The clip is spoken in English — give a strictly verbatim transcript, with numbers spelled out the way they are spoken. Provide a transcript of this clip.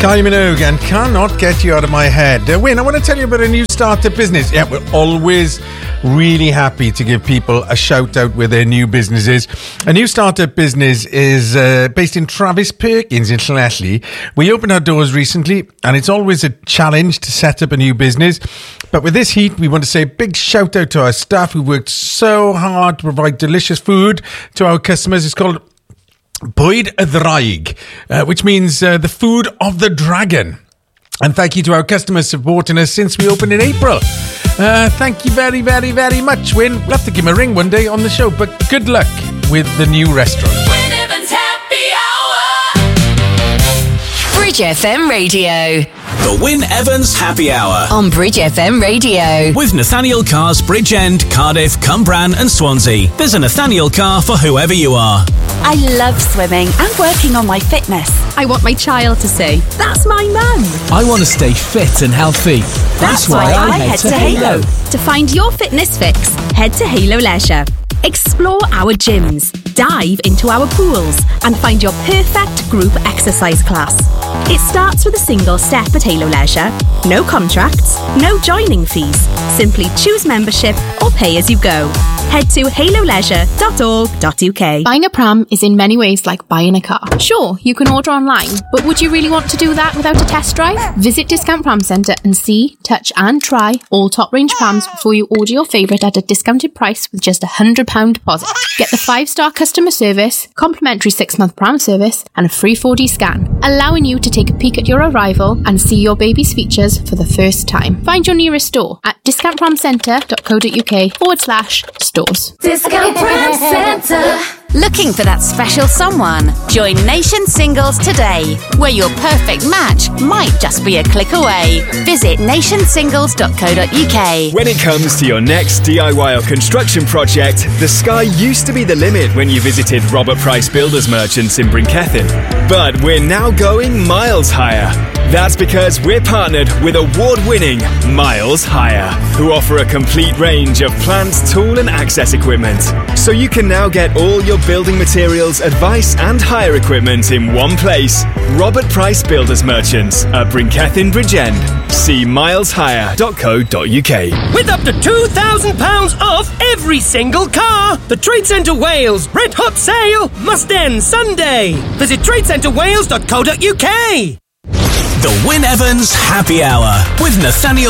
Kylie Minogue and Cannot Get You Out of My Head. Uh, Win, I want to tell you about a new startup business. Yeah, we're always really happy to give people a shout out with their new businesses. A new startup business is uh, based in Travis Perkins in Llanelli. We opened our doors recently, and it's always a challenge to set up a new business. But with this heat, we want to say a big shout out to our staff who worked so hard to provide delicious food to our customers. It's called Bwyd y Ddraig, uh, which means uh, the food of the dragon. And thank you to our customers supporting us since we opened in April. Uh, thank you very, very, very much, Win. We'll have to give him a ring one day on the show, but good luck with the new restaurant. Win Evans Happy Hour. Bridge F M Radio. The Win Evans Happy Hour on Bridge F M Radio. With Nathaniel Cars, Bridgend, Cardiff, Cumbran and Swansea. There's a Nathaniel car for whoever you are. I love swimming and working on my fitness. I want my child to say, that's my mum. I want to stay fit and healthy. That's, That's why, why I, I head, head to, to Halo. Halo. To find your fitness fix, head to Halo Leisure. Explore our gyms, dive into our pools, and find your perfect group exercise class. It starts with a single step at Halo Leisure. No contracts, no joining fees. Simply choose membership or pay as you go. Head to halo leisure dot org dot U K. Buying a pram is in many ways like buying a car. Sure, you can order online, but would you really want to do that without a test drive? Visit Discount Pram Centre and see, touch and try all top range prams before you order your favourite at a discounted price with just a one hundred pounds deposit. Get the five star customer service, complimentary six month pram service and a free four D scan, allowing you to take a peek at your arrival and see your baby's features for the first time. Find your nearest store at discount pram centre dot co dot U K forward slash stores. Discount Pram Centre. Looking for that special someone? Join Nation Singles today, where your perfect match might just be a click away. Visit nation singles dot co dot U K. When it comes to your next D I Y or construction project, the sky used to be the limit when you visited Robert Price Builders Merchants in Brinkethin. But we're now going miles higher. That's because we're partnered with award-winning Miles Hire, who offer a complete range of plant, tool and access equipment. So you can now get all your building materials, advice and hire equipment in one place. Robert Price Builders Merchants at Brinkethin Bridgend. See miles hire dot co dot U K. With up to two thousand pounds off every single car! The Trade Centre Wales Red Hot Sale must end Sunday. Visit trade centre wales dot co dot U K. The Win Evans Happy Hour with Nathaniel